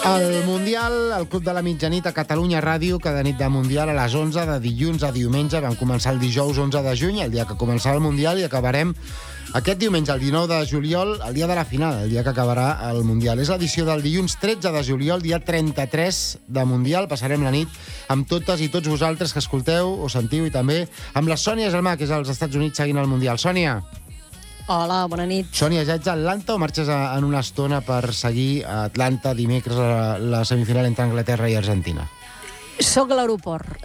El Mundial, el Club de la Mitjanit a Catalunya Ràdio, cada nit de Mundial a les 11, de dilluns a diumenge. Vam començar el dijous 11 de juny, el dia que començava el Mundial, i acabarem aquest diumenge, el 19 de juliol, el dia de la final, el dia que acabarà el Mundial. És l'edició del dilluns 13 de juliol, dia 33 de Mundial. Passarem la nit amb totes i tots vosaltres que escolteu o sentiu, i també amb la Sònia Gelmà, que és als Estats Units seguint el Mundial. Sònia. Hola, bona nit. Sònia, ja ets a Atlanta o marxes en una estona per seguir a Atlanta dimecres la semifinal entre Anglaterra i Argentina? Soc a l'aeroport,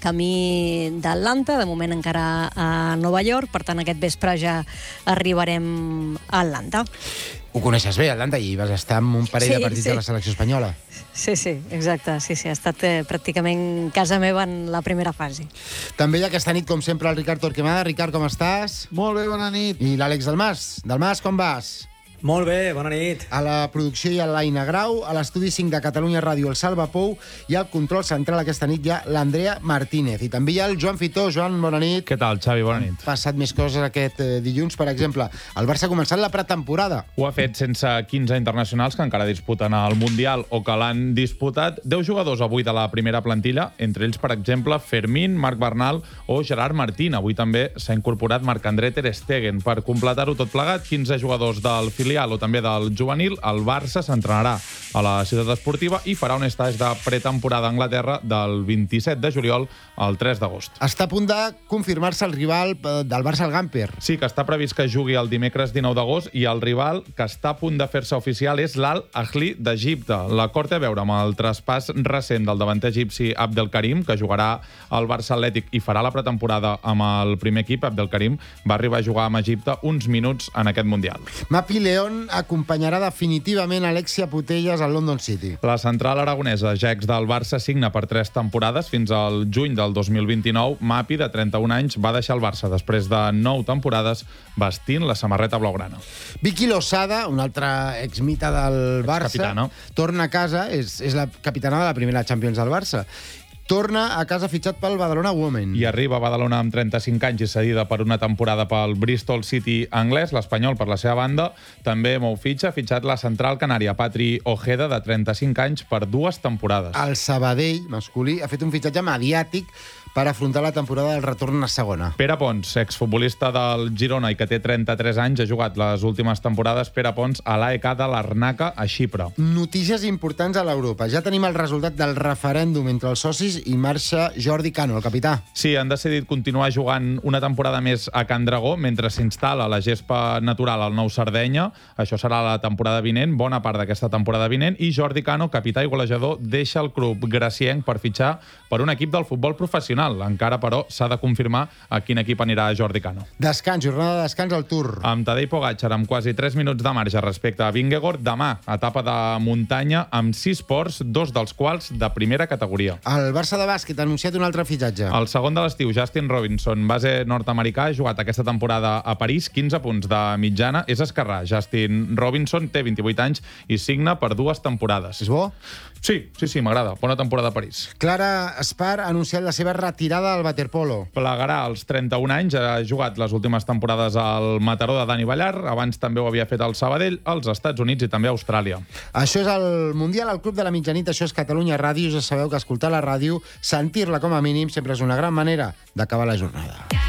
camí d'Atlanta, de moment encara a Nova York, per tant aquest vespre ja arribarem a Atlanta. Ho coneixes bé, Atlanta, i vas estar en un parell de partits de la selecció espanyola. Sí, exacte. Sí, ha estat pràcticament casa meva en la primera fase. També hi ha aquesta nit, com sempre, el Ricard Torquemada. Ricard, com estàs? Molt bé, bona nit. I l'Àlex Dalmas. Dalmas, com vas? Molt bé, bona nit. A la producció hi ha l'Aina Grau, a l'estudi 5 de Catalunya Ràdio el Salva Pou, i al control central aquesta nit hi ha l'Andrea Martínez. I també hi ha el Joan Fitó. Joan, bona nit. Què tal, Xavi? Bona nit. Han passat més coses aquest dilluns, per exemple. El Barça ha començat la pretemporada. Ho ha fet sense 15 internacionals que encara disputen el Mundial o que l'han disputat. 10 jugadors avui de la primera plantilla, entre ells, per exemple, Fermín, Marc Bernal o Gerard Martín. Avui també s'ha incorporat Marc-André Ter Stegen. Per completar-ho tot plegat, 15 jugadors del filial o també del juvenil. El Barça s'entrenarà a la ciutat esportiva i farà un estatge de pretemporada a Anglaterra del 27 de juliol al 3 d'agost. Està a punt de confirmar-se el rival del Barça, el Gamper. Sí, que està previst que jugui el dimecres 19 d'agost, i el rival que està a punt de fer-se oficial és l'Al Ahly d'Egipte. L'acord té a veure amb el traspàs recent del davanter egipci Abdelkarim, que jugarà al Barça Atlètic i farà la pretemporada amb el primer equip. Abdelkarim va arribar a jugar amb Egipte uns minuts en aquest Mundial. Mapi León acompanyarà definitivament Alexia Putellas al London City. La central aragonesa, ja ex del Barça, signa per 3 temporades fins al juny del 2029. Mapi, de 31 anys, va deixar el Barça després de 9 temporades vestint la samarreta blaugrana. Vicky Losada, una altra exmita del Barça, Capitana. torna a casa, és la capitana de la primera Champions del Barça. Torna a casa fitxat pel Badalona Women. I arriba a Badalona amb 35 anys i cedida per una temporada pel Bristol City anglès. L'Espanyol, per la seva banda, també mou fitxa. Ha fitxat la central canària Patri Ojeda, de 35 anys, per 2 temporades. El Sabadell, masculí, ha fet un fitxatge mediàtic per afrontar la temporada del retorn a segona. Pere Pons, exfutbolista del Girona i que té 33 anys, ha jugat les últimes temporades. Pere Pons a l'AEK de Larnaca, a Xipre. Notícies importants a l'Europa. Ja tenim el resultat del referèndum entre els socis i marxa Jordi Cano, el capità. Sí, han decidit continuar jugant una temporada més a Can Dragó mentre s'instal·la la gespa natural al Nou Sardenya. Això serà la temporada vinent, bona part d'aquesta temporada vinent, i Jordi Cano, capità i golejador, deixa el club gracienc per fitxar per un equip del futbol professional. Encara, però, s'ha de confirmar a quin equip anirà Jordi Cano. Descans, jornada de descans al Tour. Amb Tadej Pogačar amb quasi 3 minuts de marge respecte a Vingegaard, demà, etapa de muntanya amb 6 ports, 2 dels quals de primera categoria. El Barça de bàsquet ha anunciat un altre fitxatge. El segon de l'estiu, Justin Robinson, base nord-americà, ha jugat aquesta temporada a París, 15 punts de mitjana, és esquerrà. Justin Robinson té 28 anys i signa per 2 temporades. És bo? Sí, m'agrada. Bona temporada a París. Clara Espar ha anunciat la seva retirada al waterpolo. Plegarà als 31 anys, ha jugat les últimes temporades al Mataró de Dani Ballar, abans també ho havia fet al Sabadell, als Estats Units i també a Austràlia. Això és el Mundial al Club de la Mitjanit, això és Catalunya Ràdio. Ja sabeu que escoltar la ràdio, sentir-la com a mínim, sempre és una gran manera d'acabar la jornada.